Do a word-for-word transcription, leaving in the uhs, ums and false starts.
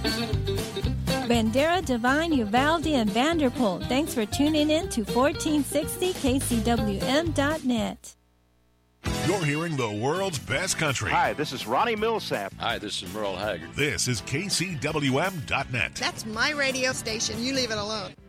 Bandera, Divine, Uvalde, and Vanderpool. Thanks for tuning in to fourteen sixty K C W M dot net. You're hearing the world's best country. Hi, this is Ronnie Millsap. Hi, this is Merle Haggard. This is K C W M dot net. That's my radio station. You leave it alone.